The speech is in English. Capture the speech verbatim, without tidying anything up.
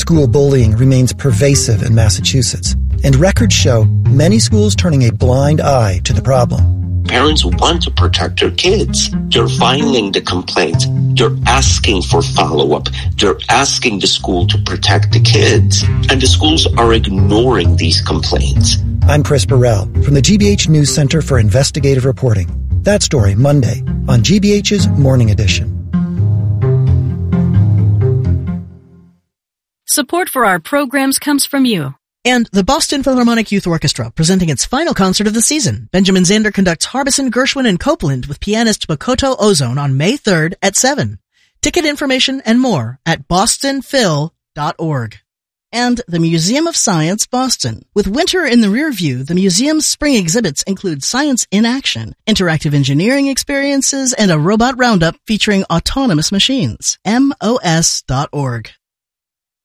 School bullying remains pervasive in Massachusetts, and records show many schools turning a blind eye to the problem. Parents want to protect their kids. They're filing the complaints. They're asking for follow-up. They're asking the school to protect the kids. And the schools are ignoring these complaints. I'm Chris Burrell from the G B H News Center for Investigative Reporting. That story Monday on G B H's Morning Edition. Support for our programs comes from you. And the Boston Philharmonic Youth Orchestra, presenting its final concert of the season. Benjamin Zander conducts Harbison, Gershwin, and Copeland with pianist Makoto Ozone on May third at seven. Ticket information and more at boston phil dot org. And the Museum of Science, Boston. With winter in the rear view, the museum's spring exhibits include science in action, interactive engineering experiences, and a robot roundup featuring autonomous machines. M O S dot org.